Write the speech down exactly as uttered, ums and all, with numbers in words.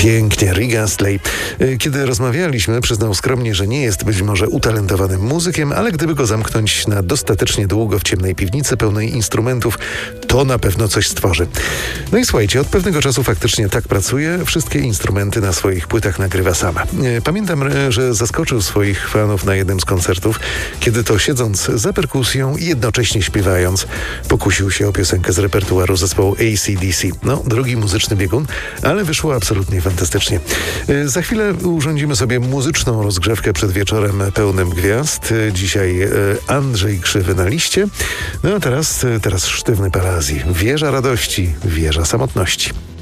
Pięknie, Rick Astley. Kiedy rozmawialiśmy, przyznał skromnie, że nie jest być może utalentowanym muzykiem, ale gdyby go zamknąć na dostatecznie długo w ciemnej piwnicy pełnej instrumentów, to na pewno coś stworzy. No i słuchajcie, od pewnego czasu faktycznie tak pracuje. Wszystkie instrumenty na swoich płytach nagrywa sama. Pamiętam, że zaskoczył swoich fanów na jednym z koncertów, kiedy to siedząc za perkusją i jednocześnie śpiewając, pokusił się o piosenkę z repertuaru zespołu A C D C. No, drugi muzyczny biegun, ale wyszło absolutnie fantastycznie. Za chwilę urządzimy sobie muzyczną rozgrzewkę przed wieczorem pełnym gwiazd. Dzisiaj Andrzej Krzywy na liście. No a teraz, teraz sztywny Palazzi. Wieża radości, wieża samotności.